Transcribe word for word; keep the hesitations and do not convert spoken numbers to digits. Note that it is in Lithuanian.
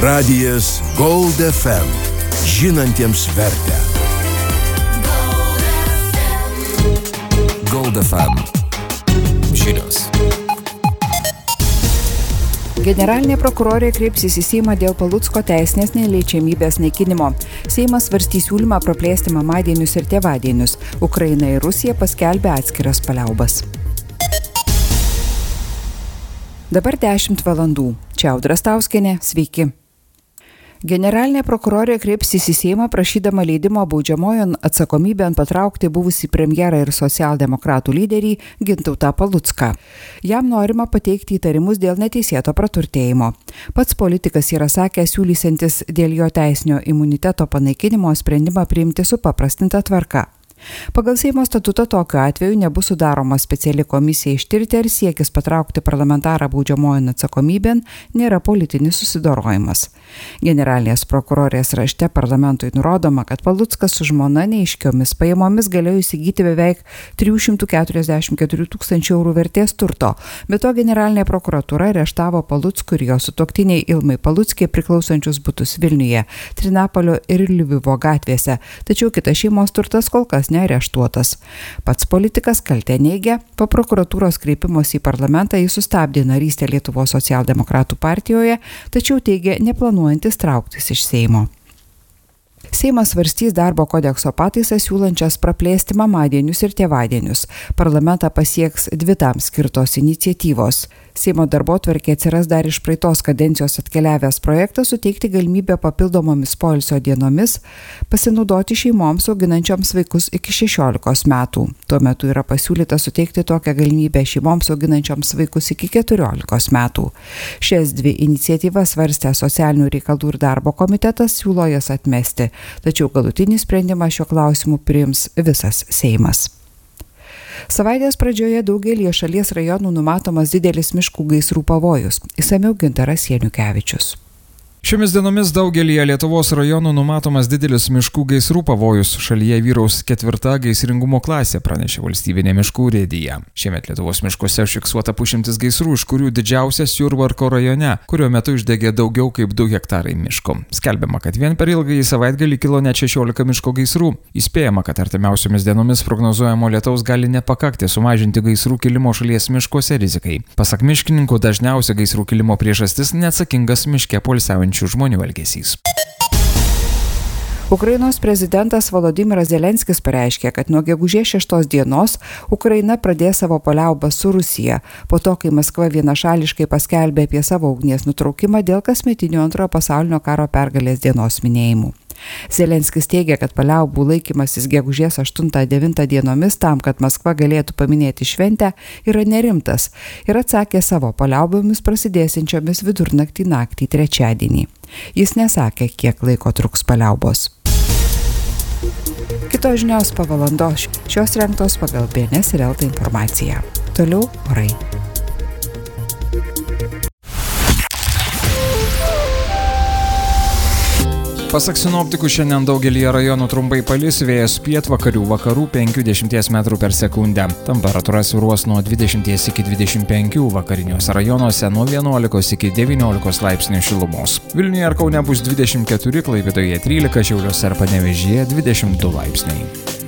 Radijas Gold F M. Žinantiems vertę. Gold F M. Žinios. Generalinė prokurorė kreipsis į Seimą dėl Palucko teisinės neliečiamybės naikinimo. Seimas svarstys siūlymą praplėsti mamadienius ir tėvadienius. Ukraina ir Rusija paskelbė atskiras paliaubas. Dabar dešimt valandų. Čia Audra Stauskienė, sveiki. Generalinė prokurorė kreipsis į Seimą prašydama leidimo baudžiamojon atsakomybėn patraukti buvusį premjerą ir socialdemokratų lyderį Gintautą Palucką. Jam norima pateikti įtarimus dėl neteisėto praturtėjimo. Pats politikas yra sakęs siūlysiantis dėl jo teisinio imuniteto panaikinimo sprendimą priimti supaprastinta tvarka. Pagal Seimo statutą tokiu atveju nebus sudaroma speciali komisija ištirti, ar siekis patraukti parlamentarą baudžiamojon atsakomybėn nėra politinis susidorojimas. Generalinės prokurorės rašte parlamentui nurodoma, kad Paluckas su žmona neaiškiomis pajamomis galėjo įsigyti beveik tris šimtus keturiasdešimt keturių tūkstančių eurų vertės turto. Be to generalinė prokuratūra areštavo Paluckų ir jo sutuoktiniai Ilmai Paluckiai priklausančius butus Vilniuje, Trinapolio ir Lvivo gatvėse, tačiau kitas šeimos turtas kol kas neareštuotas. Pats politikas kaltę neigia, po prokuratūros kreipimosi į parlamentą jis sustabdė narystę Lietuvos socialdemokratų partijoje, tačiau teigia neplanuojantis trauktis iš Seimo. Seimas svarstys darbo kodekso pataisas siūlančias praplėsti mamadienius ir tėvadienius. Parlamentą pasieks dvi tam skirtos iniciatyvos. Seimo darbotvarkėje atsiras dar iš praeitos kadencijos atkeliavęs projektas suteikti galimybę papildomomis poilsio dienomis pasinaudoti šeimoms auginančioms vaikus iki šešiolikos metų. Tuo metu yra pasiūlyta suteikti tokią galimybę šeimoms auginančioms vaikus iki keturiolikos metų. Šias dvi iniciatyvas svarstė socialinių reikalų ir darbo komitetas, siūlo jas atmesti. Tačiau galutinį sprendimą šiuo klausimu priims visas Seimas. Savaitės pradžioje daugelį šalies rajonų numatomas didelis miškų gaisrų pavojus. Išsamiau Gintaras Janukevičius. Šiomis dienomis daugelyje Lietuvos rajonų numatomas didelis miškų gaisrų pavojus. Šalyje vyraus ketvirta gaisringumo klasė, pranešė valstybinė miškų urėdija. Šiemet Lietuvos miškuose užfiksuota pusšimtis gaisrų, iš kurių didžiausias Jurbarko rajone, kurio metu išdegė daugiau kaip du hektarai miško. Skelbiama, kad vien per ilgąjį savaitgalį kilo net šešiolika miško gaisrų. Įspėjama, kad artimiausiomis dienomis prognozuojamo lietaus gali nepakakti sumažinti gaisrų kilimo šalies miškuose rizikai. Pasak miškininkų, dažniausia gaisrų kilimo priežastis neatsakingas miške poilsiaujančių žmonių elgesys. Ukrainos prezidentas Volodymyras Zelenskis pareiškė, kad nuo gegužės šeštos dienos Ukraina pradės savo paliaubą su Rusija, po to, kai Maskva vienašališkai paskelbė apie savo ugnies nutraukimą dėl kasmetinio antrojo pasaulinio karo pergalės dienos minėjimų. Zelenskis teigia, kad paliaubų laikymasis gegužės aštuntą devintą dienomis tam, kad Maskva galėtų paminėti šventę, yra nerimtas ir atsakė savo paliaubomis prasidėsinčiomis vidurnaktį naktį trečiadienį. Jis nesakė, kiek laiko truks paliaubos. Kitos žinios po valandos, šios rengtos pagal B N S ir L T informaciją. Toliau orai. Pasak sinoptikų, šiandien daugelyje rajonų trumpai palis, vėjas pietvakarių vakarų penkių iki dešimties metrų per sekundę. Temperatūra svyruos nuo dvidešimties iki dvidešimt penkių, vakariniuose rajonuose nuo vienuolikos iki devyniolikos laipsnių šilumos. Vilniuje ir Kaune bus dvidešimt keturi, Klaipėdoje trylika, Šiauliuose ir Panevėžyje dvidešimt du laipsniai.